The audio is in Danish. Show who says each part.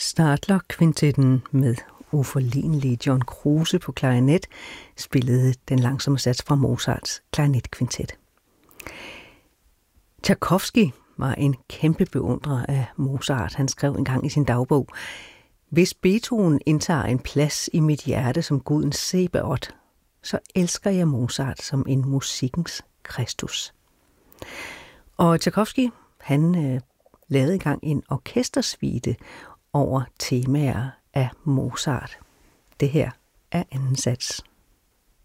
Speaker 1: Stadler-kvintetten med uforlignelige John Kruse på klarinet spillede den langsomme sats fra Mozarts klarinetkvintet. Tchaikovsky var en kæmpe beundrer af Mozart. Han skrev engang i sin dagbog: "Hvis Beethoven indtager en plads i mit hjerte som gudens Sebaot, så elsker jeg Mozart som en musikkens Kristus." Og Tchaikovsky, han lavede engang en orkestersuite over temaer af Mozart. Det her er anden sats.